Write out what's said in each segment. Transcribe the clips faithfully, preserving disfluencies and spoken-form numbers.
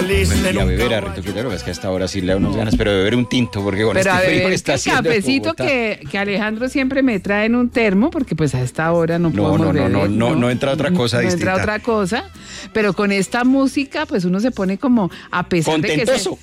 Y a beber a Rito Quintero, es que hasta ahora sí le da unas ganas, pero de beber un tinto, porque con Pero este a frío ver, que está el haciendo en cafecito Bogotá. que, que Alejandro siempre me trae en un termo, porque pues a esta hora no, No, podemos no, no, beber, no, no, no entra otra cosa no distinta. entra otra cosa, pero con esta música pues uno se pone como a pesar de que Contentoso.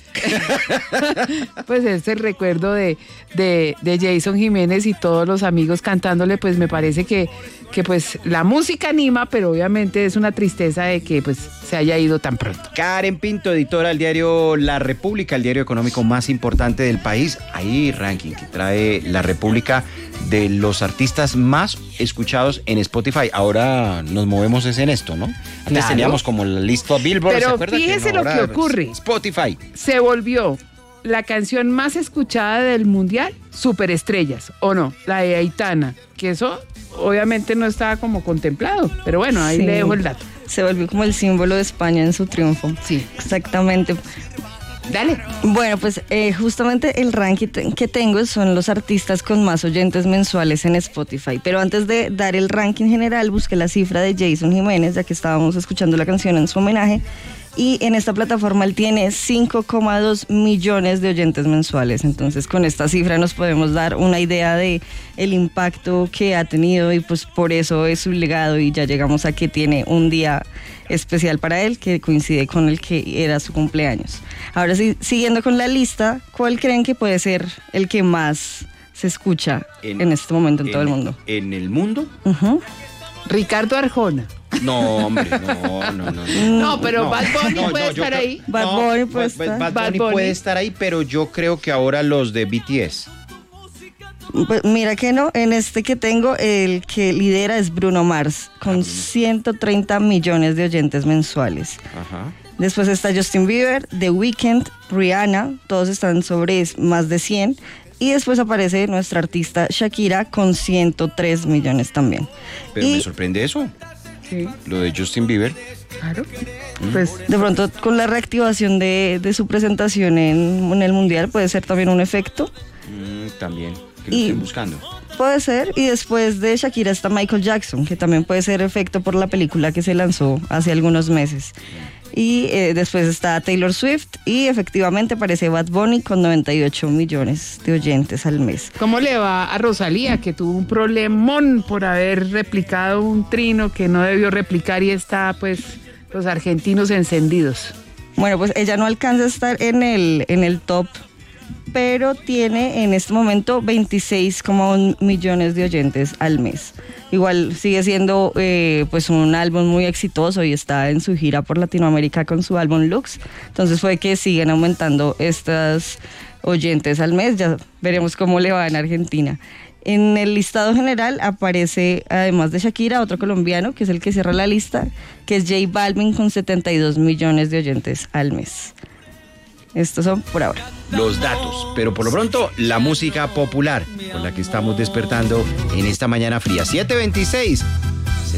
se- pues es el recuerdo de, de, de Jason Jiménez y todos los amigos cantándole, pues me parece que, que pues la música anima, pero obviamente es una tristeza de que pues se haya ido tan pronto. Karen Pinto, editora del diario La República, el diario económico más importante del país. Ahí ranking que trae La República de los artistas más escuchados en Spotify. Ahora nos movemos es en esto, ¿no? Antes Claro. teníamos como la lista Billboard. Pero ¿se acuerda? fíjese no, lo ahora que ocurre. Spotify. Se volvió la canción más escuchada del mundial, Superestrellas, ¿o no? La de Aitana, que eso obviamente no estaba como contemplado, pero bueno, ahí Sí. le dejo el dato. Se volvió como el símbolo de España en su triunfo. Sí. Exactamente. Dale. Bueno, pues eh, justamente el ranking te- que tengo son los artistas con más oyentes mensuales en Spotify. Pero antes de dar el ranking general, busqué la cifra de Jason Jiménez, ya que estábamos escuchando la canción en su homenaje. Y en esta plataforma él tiene cinco coma dos millones de oyentes mensuales. Entonces con esta cifra nos podemos dar una idea de el impacto que ha tenido y pues por eso es su legado y ya llegamos a que tiene un día especial para él que coincide con el que era su cumpleaños. Ahora sí, siguiendo con la lista, ¿cuál creen que puede ser el que más se escucha en, en este momento en, en todo el mundo? ¿En el mundo? Uh-huh. Ricardo Arjona. No, hombre, no, no, no. No, pero Bad Bunny No, puede no, yo estar creo- ahí. Bad no, Bunny puede Bad- estar. Bad Bad Bunny Bunny. puede estar ahí, pero yo creo que ahora los de B T S. Pues mira que no, en este que tengo, el que lidera es Bruno Mars, con ciento treinta millones de oyentes mensuales. Ajá. Después está Justin Bieber, The Weeknd, Rihanna, todos están sobre más de cien. Y después aparece nuestra artista Shakira con ciento tres millones también. Pero Y me sorprende eso, Sí, lo de Justin Bieber. claro. Pues de pronto con la reactivación de, de su presentación en, en el Mundial puede ser también un efecto. Mm, también, que lo Y- estoy buscando. Puede ser, y después de Shakira está Michael Jackson, que también puede ser efecto por la película que se lanzó hace algunos meses. Y eh, después está Taylor Swift, y efectivamente aparece Bad Bunny con noventa y ocho millones de oyentes al mes. ¿cómo le va a Rosalía, que tuvo un problemón por haber replicado un trino que no debió replicar y está, pues, los argentinos encendidos? Bueno, pues ella no alcanza a estar en el, en el top, pero tiene en este momento veintiséis coma uno millones de oyentes al mes. Igual sigue siendo eh, pues un álbum muy exitoso y está en su gira por Latinoamérica con su álbum Lux. Entonces fue que siguen aumentando estas oyentes al mes. Ya veremos cómo le va en Argentina. En el listado general aparece, además de Shakira, otro colombiano, que es el que cierra la lista, que es J Balvin con setenta y dos millones de oyentes al mes. Estos son por ahora. Los datos, pero por lo pronto la música popular con la que estamos despertando en esta mañana fría. siete veintiséis.